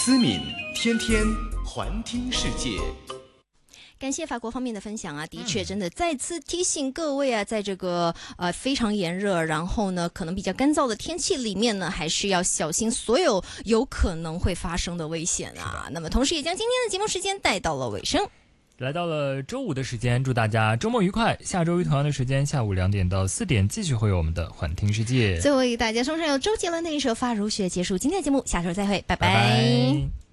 思敏天天环听世界。 感谢法国方面的分享啊，的确真的再次提醒各位啊，在这个非常炎热，然后呢可能比较干燥的天气里面呢，还是要小心所有有可能会发生的危险啊。那么同时也将今天的节目时间带到了尾声。 来到了周五的时间，祝大家周末愉快。下周一同样的时间，下午2点到4点，继续会有我们的环听世界。 最后为大家送上由周杰伦的一首《发如雪》，结束今天的节目，下周再会，拜拜。 拜拜。